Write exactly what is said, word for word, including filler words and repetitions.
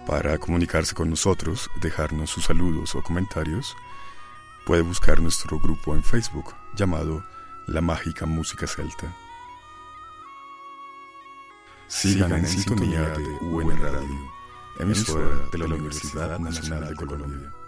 Para comunicarse con nosotros, dejarnos sus saludos o comentarios, puede buscar nuestro grupo en Facebook llamado La Mágica Música Celta. Sigan en sintonía de U N Radio, emisora de la Universidad Nacional de Colombia.